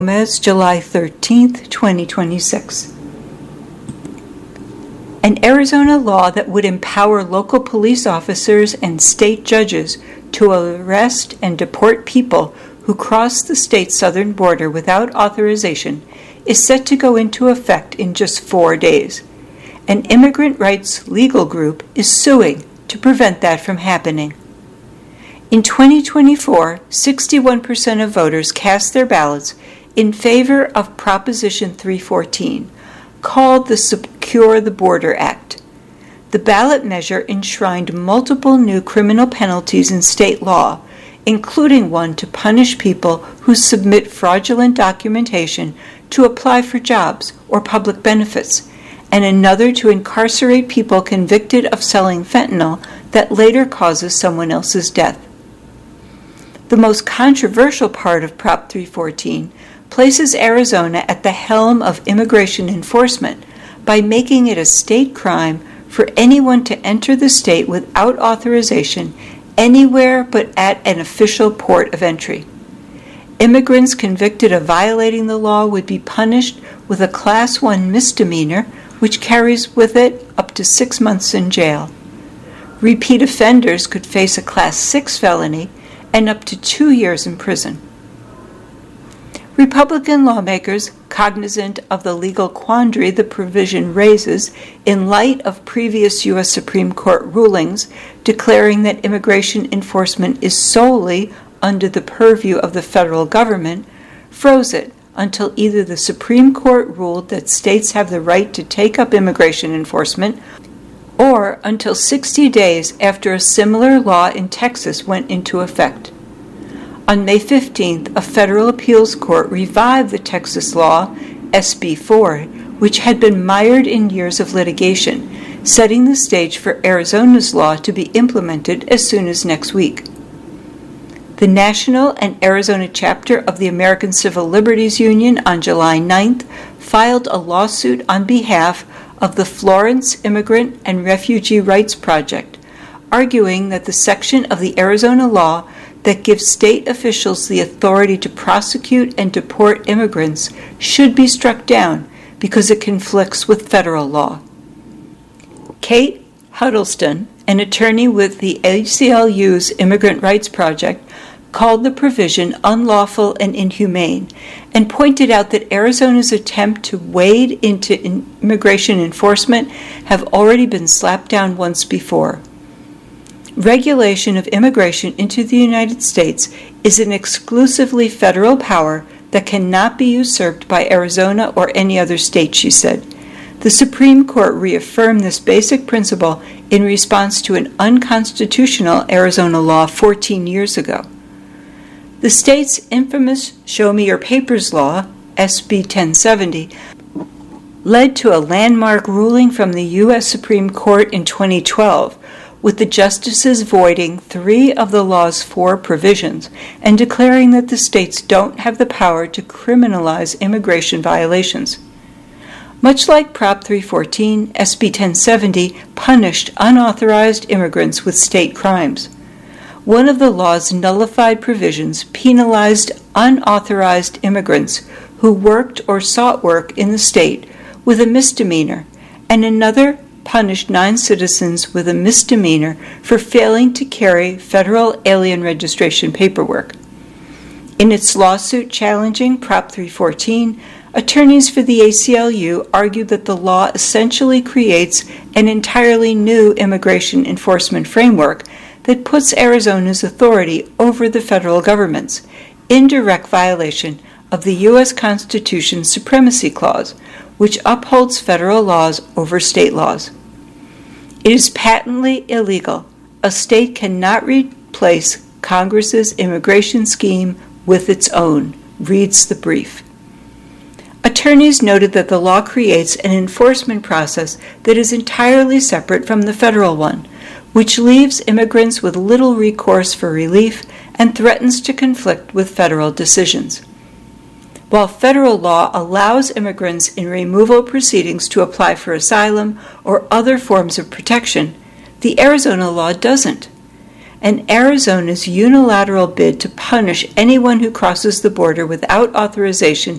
Gomez, July 13th, 2026. An Arizona law that would empower local police officers and state judges to arrest and deport people who cross the state's southern border without authorization is set to go into effect in just 4 days. An immigrant rights legal group is suing to prevent that from happening. In 2024, 61% of voters cast their ballots in favor of Proposition 314, called the Secure the Border Act. The ballot measure enshrined multiple new criminal penalties in state law, including one to punish people who submit fraudulent documentation to apply for jobs or public benefits, and another to incarcerate people convicted of selling fentanyl that later causes someone else's death. The most controversial part of Prop 314 places Arizona at the helm of immigration enforcement by making it a state crime for anyone to enter the state without authorization anywhere but at an official port of entry. Immigrants convicted of violating the law would be punished with a Class 1 misdemeanor, which carries with it up to 6 months in jail. Repeat offenders could face a Class 6 felony and up to 2 years in prison. Republican lawmakers, cognizant of the legal quandary the provision raises in light of previous U.S. Supreme Court rulings declaring that immigration enforcement is solely under the purview of the federal government, froze it until either the Supreme Court ruled that states have the right to take up immigration enforcement, or until 60 days after a similar law in Texas went into effect. On May 15th, a federal appeals court revived the Texas law, SB 4, which had been mired in years of litigation, setting the stage for Arizona's law to be implemented as soon as next week. The National and Arizona chapter of the American Civil Liberties Union on July 9th filed a lawsuit on behalf of the Florence Immigrant and Refugee Rights Project, arguing that the section of the Arizona law that gives state officials the authority to prosecute and deport immigrants should be struck down because it conflicts with federal law. Kate Huddleston, an attorney with the ACLU's Immigrant Rights Project, called the provision unlawful and inhumane, and pointed out that Arizona's attempt to wade into immigration enforcement have already been slapped down once before. Regulation of immigration into the United States is an exclusively federal power that cannot be usurped by Arizona or any other state, she said. The Supreme Court reaffirmed this basic principle in response to an unconstitutional Arizona law 14 years ago. The state's infamous Show Me Your Papers law, SB 1070, led to a landmark ruling from the U.S. Supreme Court in 2012, with the justices voiding 3 of the law's 4 provisions and declaring that the states don't have the power to criminalize immigration violations. Much like Prop 314, SB 1070 punished unauthorized immigrants with state crimes. One of the law's nullified provisions penalized unauthorized immigrants who worked or sought work in the state with a misdemeanor, and another punished non-citizens with a misdemeanor for failing to carry federal alien registration paperwork. In its lawsuit challenging Prop 314, attorneys for the ACLU argued that the law essentially creates an entirely new immigration enforcement framework that puts Arizona's authority over the federal government's, in direct violation of the U.S. Constitution's Supremacy Clause, which upholds federal laws over state laws. It is patently illegal. A state cannot replace Congress's immigration scheme with its own, reads the brief. Attorneys noted that the law creates an enforcement process that is entirely separate from the federal one, which leaves immigrants with little recourse for relief and threatens to conflict with federal decisions. While federal law allows immigrants in removal proceedings to apply for asylum or other forms of protection, the Arizona law doesn't. and Arizona's unilateral bid to punish anyone who crosses the border without authorization